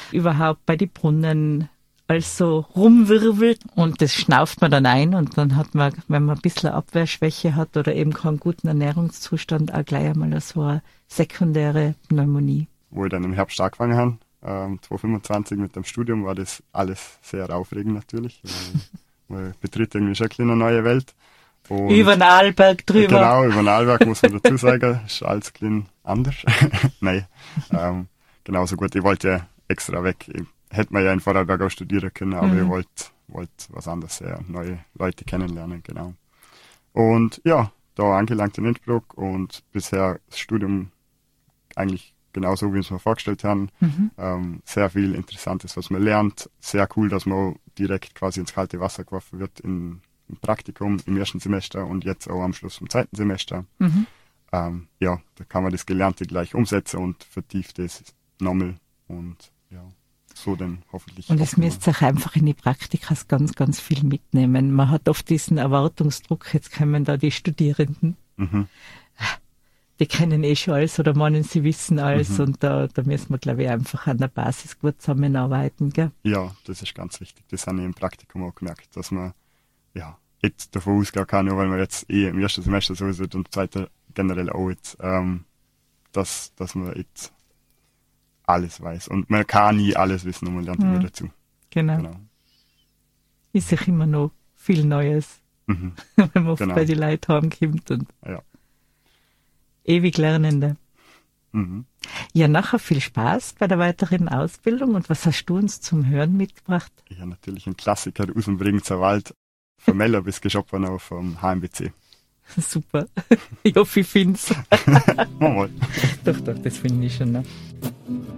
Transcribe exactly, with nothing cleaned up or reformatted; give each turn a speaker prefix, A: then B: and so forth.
A: überhaupt bei den Brunnen also rumwirbelt und das schnauft man dann ein und dann hat man, wenn man ein bisschen Abwehrschwäche hat oder eben keinen guten Ernährungszustand, auch gleich einmal so eine sekundäre Pneumonie.
B: Wo ich dann im Herbst angefangen habe, ähm, zwanzig fünfundzwanzig mit dem Studium, war das alles sehr aufregend natürlich. Weil man betritt irgendwie schon eine neue Welt. Und
A: über den Arlberg drüber.
B: Genau, über den Arlberg muss man dazu sagen, ist alles klein anders. Nein, ähm, genauso gut, ich wollte ja extra weg. Ich, hätte man ja in Vorarlberg auch studieren können, aber mhm. ich wollte wollt was anderes, ja, neue Leute kennenlernen, genau. Und ja, da angelangt in Innsbruck und bisher das Studium eigentlich genauso, wie wir es mir vorgestellt haben. Mhm. Ähm, sehr viel Interessantes, was man lernt. Sehr cool, dass man auch direkt quasi ins kalte Wasser geworfen wird in, im Praktikum im ersten Semester und jetzt auch am Schluss vom zweiten Semester. Mhm. Ähm, ja, da kann man das Gelernte gleich umsetzen und vertieft es nochmal und ja. So dann hoffentlich.
A: Und es müsst ihr einfach in die Praktikas ganz, ganz viel mitnehmen. Man hat oft diesen Erwartungsdruck, jetzt kommen da die Studierenden. Mhm. Die kennen eh schon alles oder meinen, sie wissen alles mhm. und da, da müssen wir, glaube ich, einfach an der Basis gut zusammenarbeiten. Gell?
B: Ja, das ist ganz wichtig. Das habe ich im Praktikum auch gemerkt, dass man ja jetzt davon ausgehen kann, nur weil man jetzt eh im ersten Semester sowieso und im zweiten generell auch jetzt, ähm, dass, dass man jetzt alles weiß. Und man kann nie alles wissen und man lernt immer mhm. dazu.
A: Genau. genau. Ist auch immer noch viel Neues, mhm. wenn man oft genau. bei den Leuten heimkommt und
B: ja.
A: ewig Lernende. Mhm. Ja, nachher viel Spaß bei der weiteren Ausbildung. Und was hast du uns zum Hören mitgebracht?
B: Ja, natürlich ein Klassiker aus dem Bregenzer Wald. Von Meller bis Geschopfernau vom H M B C.
A: Super. Ich hoffe, ich finde es.
B: Mal.
A: Doch, doch, das finde ich schon. Ne?